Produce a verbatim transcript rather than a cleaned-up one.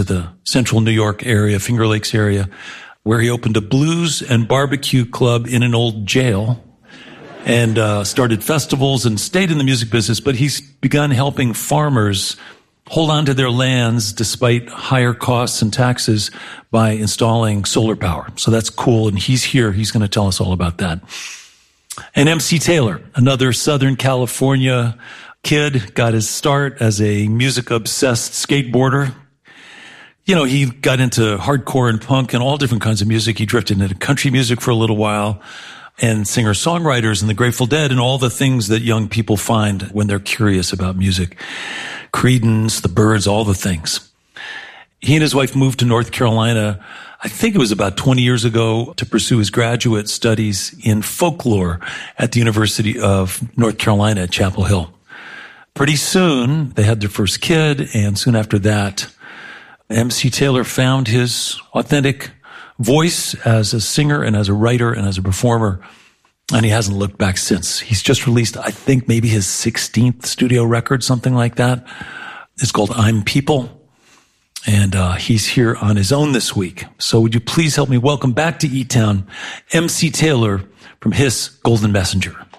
the central New York area, Finger Lakes area, where he opened a blues and barbecue club in an old jail and uh, started festivals and stayed in the music business. But he's begun helping farmers hold on to their lands despite higher costs and taxes by installing solar power. So that's cool. And he's here. He's going to tell us all about that. And M C Taylor, another Southern California kid, got his start as a music-obsessed skateboarder. You know, he got into hardcore and punk and all different kinds of music. He drifted into country music for a little while, and singer-songwriters and the Grateful Dead and all the things that young people find when they're curious about music. Creedence, the Byrds, all the things. He and his wife moved to North Carolina, I think it was about twenty years ago, to pursue his graduate studies in folklore at the University of North Carolina at Chapel Hill. Pretty soon, they had their first kid, and soon after that, M C Taylor found his authentic voice as a singer and as a writer and as a performer, and he hasn't looked back since. He's just released, I think, maybe his sixteenth studio record, something like that. It's called I'm People, and uh, he's here on his own this week. So would you please help me welcome back to E-Town, M C Taylor from Hiss Golden Messenger.